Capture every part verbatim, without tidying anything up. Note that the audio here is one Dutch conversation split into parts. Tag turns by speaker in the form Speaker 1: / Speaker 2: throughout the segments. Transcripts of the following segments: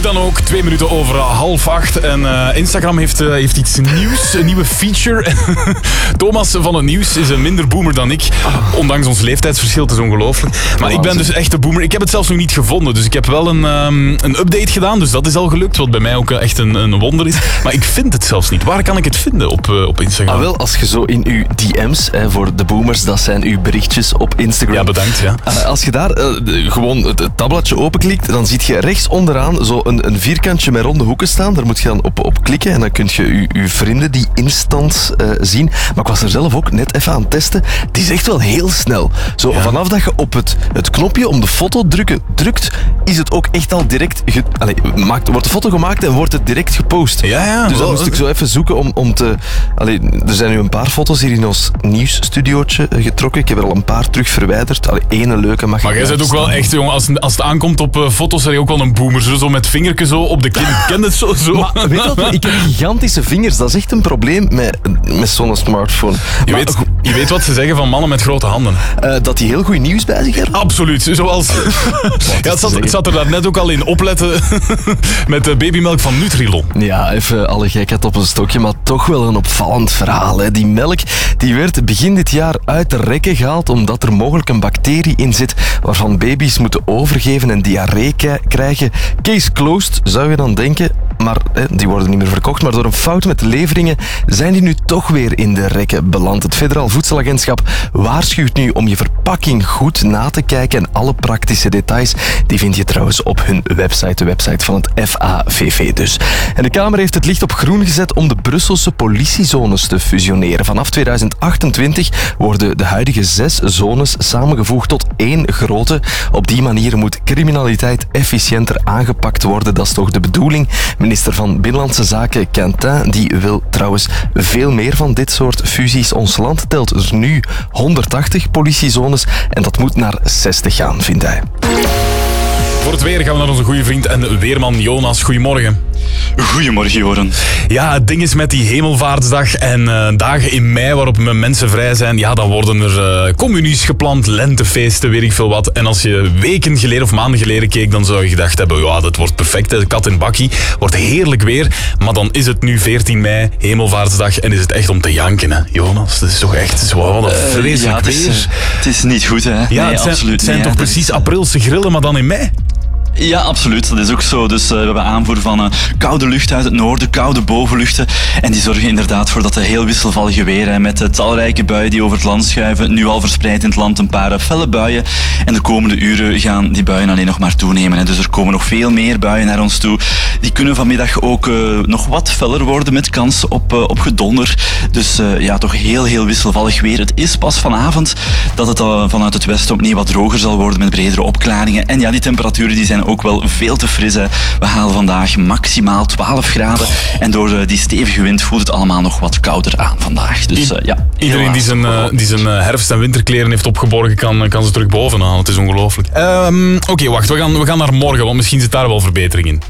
Speaker 1: dan ook, twee minuten over half acht. En uh, Instagram heeft, uh, heeft iets nieuws, een nieuwe feature. Thomas van het nieuws is een minder boomer dan ik. Ondanks ons leeftijdsverschil, het is ongelooflijk. Maar ik ben dus echt een boomer. Ik heb het zelfs nog niet gevonden. Dus ik heb wel een, um, een update gedaan. Dus dat is al gelukt. Wat bij mij ook echt een, een wonder is. Maar ik vind het zelfs niet. Waar kan ik het vinden op, uh, op Instagram?
Speaker 2: Ah, wel, als je zo in uw D M's, hè, voor de boomers, dat zijn uw berichtjes op Instagram.
Speaker 1: Ja, bedankt. Ja.
Speaker 2: Uh, als je daar uh, de, gewoon het, het tabbladje openklikt, dan zie je rechts onderaan zo een, een vierkantje met ronde hoeken staan. Daar moet je dan op, op klikken en dan kun je je, je vrienden die instant uh, zien. Maar ik was er zelf ook net even aan het testen. Die is echt wel heel snel. Zo, ja. Vanaf dat je op het, het knopje om de foto drukken, drukt, is het ook echt al direct... Ge, allez, maakt, wordt de foto gemaakt en wordt het direct gepost.
Speaker 1: Ja, ja,
Speaker 2: dus dan moest ik zo even zoeken om, om te... Allez, er zijn nu een paar foto's hier in ons nieuwsstudiootje getrokken. Ik heb er al een paar terug verwijderd. Allee, ene leuke mag je.
Speaker 1: Maar jij bent ook wel echt, jongen, als, als het aankomt op uh, foto's, ben je ook wel een boomer. Zo, zo met vingertjes zo op de kin. Ik ken het zo. zo.
Speaker 2: Maar weet je wat? Ik heb gigantische vingers. Dat is echt een probleem met, met zo'n smartphone.
Speaker 1: Je, maar, weet, je weet wat ze zeggen van mannen met grote handen.
Speaker 2: Uh, dat die heel goed nieuws bij zich hebben?
Speaker 1: Absoluut. Zoals... ja, het, zat, het zat er daar net ook al in. Opletten met de babymelk van Nutrilon.
Speaker 2: Ja, even alle gekheid op een stokje, maar toch wel een opvallend verhaal. Hè. Die melk die werd begin dit jaar uit de rekken gehaald omdat er mogelijk een bacterie in zit waarvan baby's moeten overgeven en diarree k- krijgen. Case closed, zou je dan denken. Maar hè, die worden niet meer verkocht. Maar door een fout met de leveringen zijn die nu toch weer in de rekken beland. Het Federaal Voedselagentschap waarschuwt nu om je verpakking goed na te kijken. En alle praktische details die vind je trouwens op hun website. De website van het F A V V dus. En de Kamer heeft het licht op groen gezet om de Brusselse politiezones te fusioneren. Vanaf tweeduizend achtentwintig worden de huidige zes zones samengevoegd tot één grote. Op die manier moet criminaliteit efficiënter aangepakt worden. Dat is toch de bedoeling. Minister van Binnenlandse Zaken Quentin die wil trouwens veel meer van dit soort fusies. Ons land telt er nu honderdtachtig politiezones en dat moet naar zestig gaan, vindt hij.
Speaker 1: Voor het weer gaan we naar onze goede vriend en weerman Jonas. Goedemorgen.
Speaker 3: Goedemorgen, Joren.
Speaker 1: Ja, het ding is met die Hemelvaartsdag en uh, dagen in mei waarop mensen vrij zijn, ja, dan worden er uh, communies gepland, lentefeesten, weet ik veel wat. En als je weken geleden of maanden geleden keek, dan zou je gedacht hebben, ja, dat wordt perfect, de kat in bakkie, wordt heerlijk weer. Maar dan is het nu veertien mei, Hemelvaartsdag, en is het echt om te janken, hè, Jonas. Dat is toch echt zo, wat een vreselijk uh, ja, het is,
Speaker 3: weer. Uh, het is niet goed, hè.
Speaker 1: Ja,
Speaker 3: nee,
Speaker 1: het zijn,
Speaker 3: absoluut
Speaker 1: het zijn
Speaker 3: niet,
Speaker 1: toch
Speaker 3: hè.
Speaker 1: precies aprilse grillen, maar dan in mei?
Speaker 3: Ja, absoluut. Dat is ook zo. Dus uh, we hebben aanvoer van uh, koude lucht uit het noorden, koude bovenluchten. En die zorgen inderdaad voor dat heel wisselvallige weer. Hè, met uh, talrijke buien die over het land schuiven. Nu al verspreid in het land een paar uh, felle buien. En de komende uren gaan die buien alleen nog maar toenemen. Hè. Dus er komen nog veel meer buien naar ons toe. Die kunnen vanmiddag ook uh, nog wat feller worden met kans op, uh, op gedonder. Dus uh, ja, toch heel, heel wisselvallig weer. Het is pas vanavond dat het uh, vanuit het westen opnieuw wat droger zal worden met bredere opklaringen. En ja, die temperaturen die zijn ook wel veel te fris. Hè. We halen vandaag maximaal twaalf graden. En door uh, die stevige wind voelt het allemaal nog wat kouder aan vandaag. Dus, uh, ja,
Speaker 1: Iedereen die zijn, uh, die zijn uh, herfst- en winterkleren heeft opgeborgen, kan, kan ze terug bovenaan. Het is ongelooflijk. Um, Oké, okay, wacht. We gaan, we gaan naar morgen, want misschien zit daar wel verbetering in.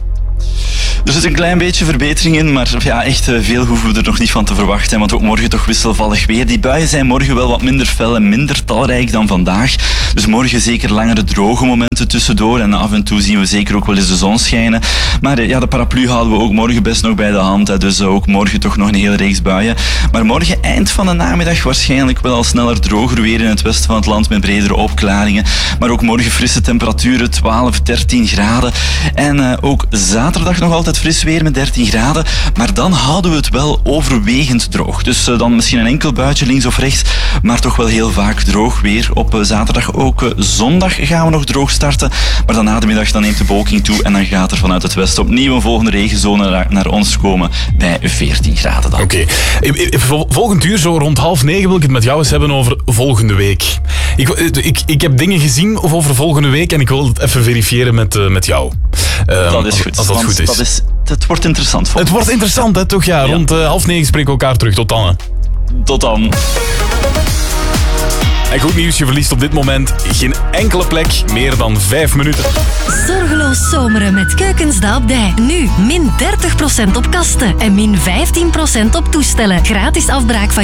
Speaker 3: Er zit een klein beetje verbetering in, maar ja, echt veel hoeven we er nog niet van te verwachten. Want ook morgen toch wisselvallig weer. Die buien zijn morgen wel wat minder fel en minder talrijk dan vandaag. Dus morgen zeker langere droge momenten tussendoor. En af en toe zien we zeker ook wel eens de zon schijnen. Maar ja, de paraplu houden we ook morgen best nog bij de hand. Hè. Dus ook morgen toch nog een hele reeks buien. Maar morgen eind van de namiddag waarschijnlijk wel al sneller droger weer in het westen van het land met bredere opklaringen. Maar ook morgen frisse temperaturen, twaalf, dertien graden. En uh, ook zaterdag nog altijd fris weer met dertien graden, maar dan houden we het wel overwegend droog. Dus uh, dan misschien een enkel buitje links of rechts, maar toch wel heel vaak droog weer. Op uh, zaterdag ook uh, zondag gaan we nog droog starten, maar dan na de middag dan neemt de bewolking toe en dan gaat er vanuit het westen opnieuw een volgende regenzone naar, naar ons komen bij veertien graden dan.
Speaker 1: Oké. Okay. Volgend uur, zo rond half negen, wil ik het met jou eens hebben over volgende week. Ik, ik, ik heb dingen gezien over volgende week en ik wil het even verifiëren met, uh, met jou. Uh,
Speaker 3: dat is goed.
Speaker 1: Als dat goed is.
Speaker 3: Dat is Het wordt interessant.
Speaker 1: Het wordt interessant, hè, toch? Ja, ja. Rond uh, half negen spreken we elkaar terug. Tot dan, hè.
Speaker 3: Tot dan.
Speaker 1: En goed nieuws, je verliest op dit moment geen enkele plek meer dan vijf minuten.
Speaker 4: Zorgeloos zomeren met Keukens de Abdij. Nu min dertig procent op kasten en min vijftien procent op toestellen. Gratis afbraak van